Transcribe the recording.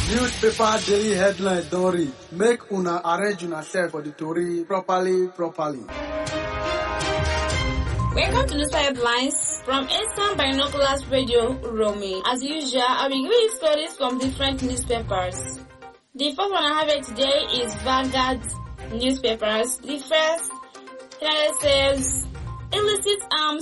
Newspaper daily headlines don read. Make una arrange una self for the tori properly. Welcome to Newspaper Headlines from Eastern Binoculars Radio, Romy. As usual, I will give you stories from different newspapers. The first one I have here today is Vanguard newspapers. The first headline says, illicit arms